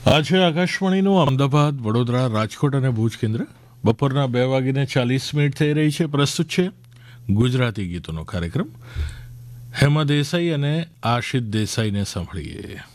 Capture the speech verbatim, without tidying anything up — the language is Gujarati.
આ છે આકાશવાણીનું અમદાવાદ, વડોદરા, રાજકોટ અને ભુજ કેન્દ્ર. બપોરના બે વાગીને ચાલીસ મિનિટ થઈ રહી છે. પ્રસ્તુત છે ગુજરાતી ગીતોનો કાર્યક્રમ. હેમા દેસાઈ અને આશિત દેસાઈને સાંભળીએ.